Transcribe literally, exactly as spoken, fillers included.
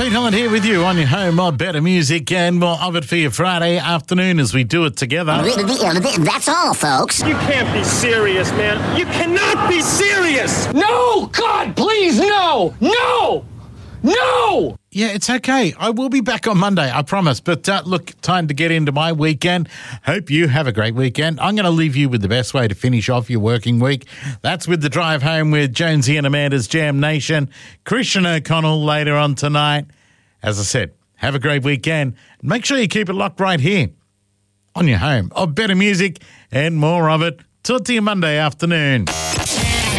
Pete Holland here with you on your home of better music and more of it for your Friday afternoon as we do it together. That's all, folks. You can't be serious, man. You cannot be serious. No! God, please, no! No! No! Yeah, it's okay. I will be back on Monday, I promise. But uh, look, time to get into my weekend. Hope you have a great weekend. I'm going to leave you with the best way to finish off your working week. That's with the drive home with Jonesy and Amanda's Jam Nation. Christian O'Connell later on tonight. As I said, have a great weekend. Make sure you keep it locked right here on your home of better music and more of it. Talk to you Monday afternoon.